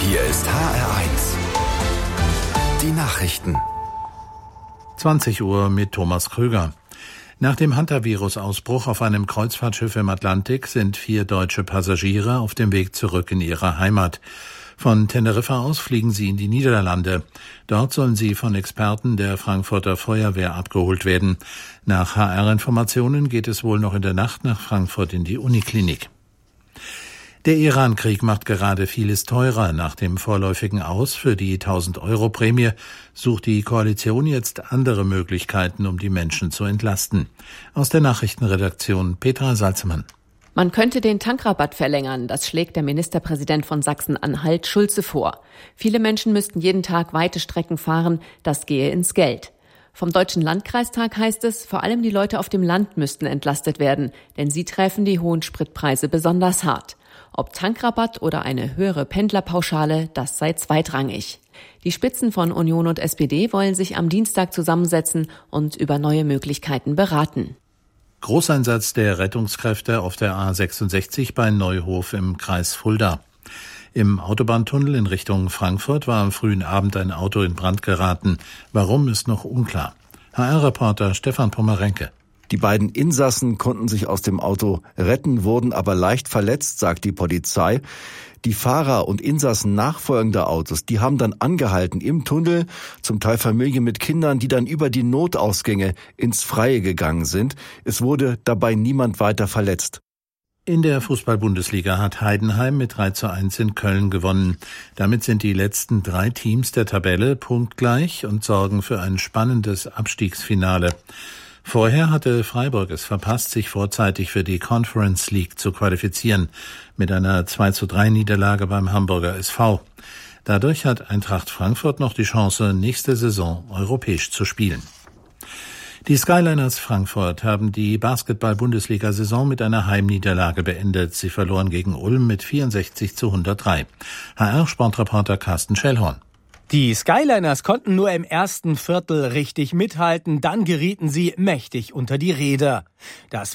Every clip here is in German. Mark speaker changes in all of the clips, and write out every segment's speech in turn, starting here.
Speaker 1: Hier ist HR1. Die Nachrichten.
Speaker 2: 20 Uhr mit Thomas Krüger. Nach dem Hantavirus-Ausbruch auf einem Kreuzfahrtschiff im Atlantik sind 4 deutsche Passagiere auf dem Weg zurück in ihre Heimat. Von Teneriffa aus fliegen sie in die Niederlande. Dort sollen sie von Experten der Frankfurter Feuerwehr abgeholt werden. Nach HR-Informationen geht es wohl noch in der Nacht nach Frankfurt in die Uniklinik. Der Iran-Krieg macht gerade vieles teurer. Nach dem vorläufigen Aus für die 1.000-Euro-Prämie sucht die Koalition jetzt andere Möglichkeiten, um die Menschen zu entlasten. Aus der Nachrichtenredaktion Petra Salzmann.
Speaker 3: Man könnte den Tankrabatt verlängern, das schlägt der Ministerpräsident von Sachsen-Anhalt Schulze vor. Viele Menschen müssten jeden Tag weite Strecken fahren, das gehe ins Geld. Vom Deutschen Landkreistag heißt es, vor allem die Leute auf dem Land müssten entlastet werden, denn sie treffen die hohen Spritpreise besonders hart. Ob Tankrabatt oder eine höhere Pendlerpauschale, das sei zweitrangig. Die Spitzen von Union und SPD wollen sich am Dienstag zusammensetzen und über neue Möglichkeiten beraten.
Speaker 2: Großeinsatz der Rettungskräfte auf der A66 bei Neuhof im Kreis Fulda. Im Autobahntunnel in Richtung Frankfurt war am frühen Abend ein Auto in Brand geraten. Warum, ist noch unklar. HR-Reporter Stefan Pomerenke.
Speaker 4: Die beiden Insassen konnten sich aus dem Auto retten, wurden aber leicht verletzt, sagt die Polizei. Die Fahrer und Insassen nachfolgender Autos, die haben dann angehalten im Tunnel, zum Teil Familien mit Kindern, die dann über die Notausgänge ins Freie gegangen sind. Es wurde dabei niemand weiter verletzt.
Speaker 2: In der Fußball-Bundesliga hat Heidenheim mit 3:1 in Köln gewonnen. Damit sind die letzten 3 Teams der Tabelle punktgleich und sorgen für ein spannendes Abstiegsfinale. Vorher hatte Freiburg es verpasst, sich vorzeitig für die Conference League zu qualifizieren, mit einer 2:3 Niederlage beim Hamburger SV. Dadurch hat Eintracht Frankfurt noch die Chance, nächste Saison europäisch zu spielen. Die Skyliners Frankfurt haben die Basketball-Bundesliga-Saison mit einer Heimniederlage beendet. Sie verloren gegen Ulm mit 64:103. HR-Sportreporter Carsten Schellhorn.
Speaker 5: Die Skyliners konnten nur im ersten Viertel richtig mithalten, dann gerieten sie mächtig unter die Räder. Das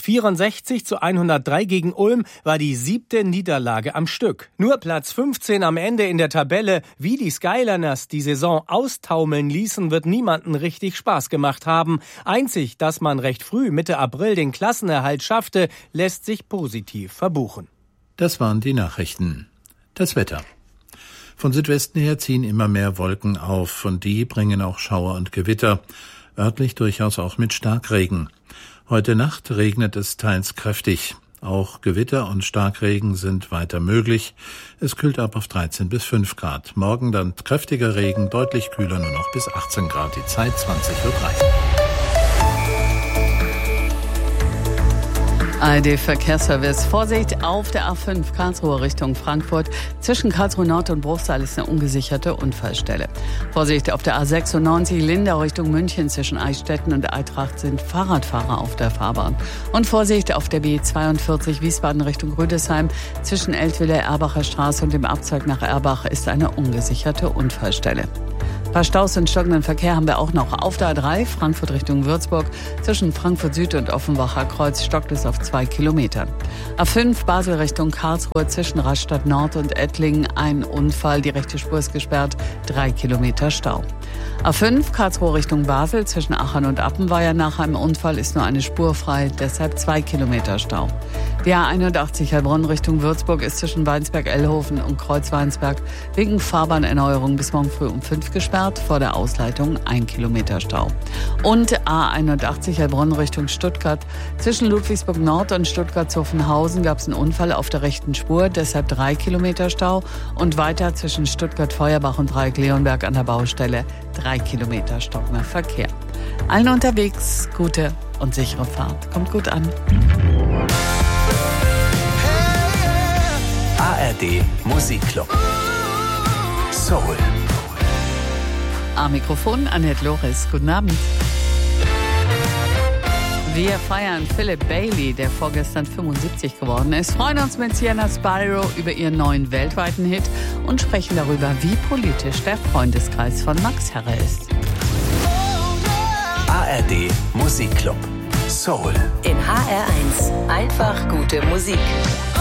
Speaker 5: 64:103 gegen Ulm war die 7. Niederlage am Stück. Nur Platz 15 am Ende in der Tabelle. Wie die Skyliners die Saison austaumeln ließen, wird niemandem richtig Spaß gemacht haben. Einzig, dass man recht früh Mitte April den Klassenerhalt schaffte, lässt sich positiv verbuchen.
Speaker 2: Das waren die Nachrichten. Das Wetter. Von Südwesten her ziehen immer mehr Wolken auf und die bringen auch Schauer und Gewitter, örtlich durchaus auch mit Starkregen. Heute Nacht regnet es teils kräftig. Auch Gewitter und Starkregen sind weiter möglich. Es kühlt ab auf 13 bis 5 Grad. Morgen dann kräftiger Regen, deutlich kühler, nur noch bis 18 Grad. Die Zeit 20:03 Uhr.
Speaker 6: ARD-Verkehrsservice. Vorsicht auf der A5 Karlsruhe Richtung Frankfurt. Zwischen Karlsruhe Nord und Bruchsal ist eine ungesicherte Unfallstelle. Vorsicht auf der A96 Lindau Richtung München. Zwischen Eichstätten und Eintracht sind Fahrradfahrer auf der Fahrbahn. Und Vorsicht auf der B42 Wiesbaden Richtung Rüdesheim. Zwischen Eltville-Erbacher Straße und dem Abzweig nach Erbach ist eine ungesicherte Unfallstelle. Ein paar Staus und stockenden Verkehr haben wir auch noch. Auf der A3 Frankfurt Richtung Würzburg. Zwischen Frankfurt Süd und Offenbacher Kreuz stockt es auf 2 Kilometern. A5 Basel Richtung Karlsruhe zwischen Rastatt Nord und Ettlingen. Ein Unfall, die rechte Spur ist gesperrt, 3 Kilometer Stau. A5 Karlsruhe Richtung Basel zwischen Aachen und Appenweier. Nach einem Unfall ist nur eine Spur frei, deshalb 2 Kilometer Stau. Die A81 Heilbronn Richtung Würzburg ist zwischen Weinsberg-Ellhofen und Kreuz-Weinsberg wegen Fahrbahnerneuerung bis morgen früh um 5 gesperrt, vor der Ausleitung 1 Kilometer Stau. Und A81 Heilbronn Richtung Stuttgart. Zwischen Ludwigsburg Nord und Stuttgart-Zuffenhausen gab es einen Unfall auf der rechten Spur, deshalb 3 Kilometer Stau. Und weiter zwischen Stuttgart-Feuerbach und Dreieck-Leonberg an der Baustelle 3 Kilometer stockender Verkehr. Allen unterwegs gute und sichere Fahrt. Kommt gut an.
Speaker 1: ARD Musikclub. Soul.
Speaker 6: Am Mikrofon Annette Loris. Guten Abend. Wir feiern Philip Bailey, der vorgestern 75 geworden ist, freuen uns mit Sienna Spyro über ihren neuen weltweiten Hit und sprechen darüber, wie politisch der Freundeskreis von Max Herre ist.
Speaker 1: ARD Musikclub. Soul.
Speaker 7: In HR1. Einfach gute Musik.